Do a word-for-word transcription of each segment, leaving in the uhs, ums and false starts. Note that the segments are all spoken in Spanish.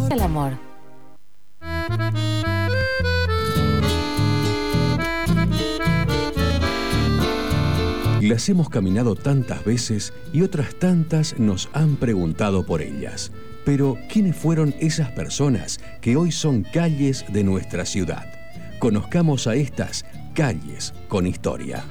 El amor. Las hemos caminado tantas veces y otras tantas nos han preguntado por ellas. Pero, ¿quiénes fueron esas personas que hoy son calles de nuestra ciudad? Conozcamos a estas calles con historia.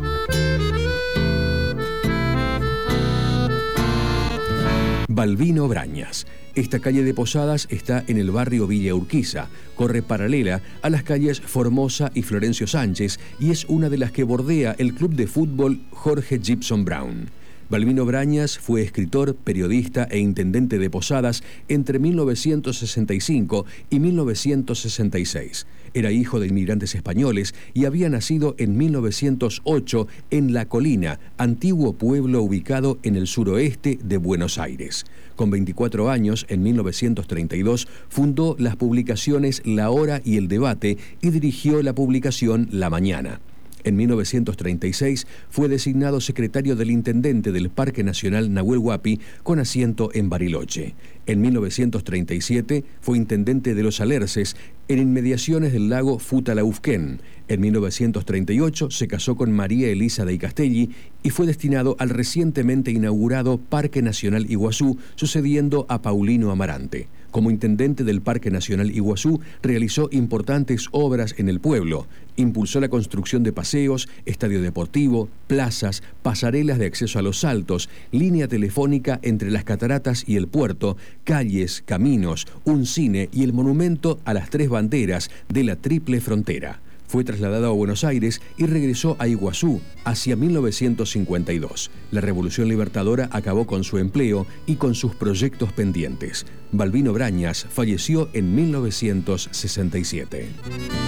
Balbino Brañas. Esta calle de Posadas está en el barrio Villa Urquiza, corre paralela a las calles Formosa y Florencio Sánchez y es una de las que bordea el club de fútbol Jorge Gibson Brown. Balbino Brañas fue escritor, periodista e intendente de Posadas entre mil novecientos sesenta y cinco y mil novecientos sesenta y seis. Era hijo de inmigrantes españoles y había nacido en mil novecientos ocho en La Colina, antiguo pueblo ubicado en el suroeste de Buenos Aires. Con veinticuatro años, en mil novecientos treinta y dos, fundó las publicaciones La Hora y El Debate y dirigió la publicación La Mañana. En mil novecientos treinta y seis fue designado secretario del intendente del Parque Nacional Nahuel Huapi con asiento en Bariloche. En mil novecientos treinta y siete fue intendente de Los Alerces en inmediaciones del lago Futalaufquén. En mil novecientos treinta y ocho se casó con María Elisa de Castelli y fue destinado al recientemente inaugurado Parque Nacional Iguazú, sucediendo a Paulino Amarante. Como intendente del Parque Nacional Iguazú, realizó importantes obras en el pueblo. Impulsó la construcción de paseos, estadio deportivo, plazas, pasarelas de acceso a los saltos, línea telefónica entre las cataratas y el puerto, calles, caminos, un cine y el monumento a las tres banderas de la Triple Frontera. Fue trasladado a Buenos Aires y regresó a Iguazú hacia mil novecientos cincuenta y dos. La Revolución Libertadora acabó con su empleo y con sus proyectos pendientes. Balbino Brañas falleció en mil novecientos sesenta y siete.